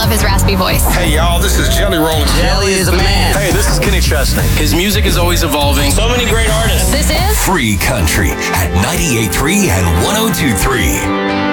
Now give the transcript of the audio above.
love his raspy voice. Hey, y'all, this is Jelly Roll. Jelly is the man. Hey, this is Kenny Chesney. His music is always evolving. So many great artists. This is Free Country at 98.3 and 102.3.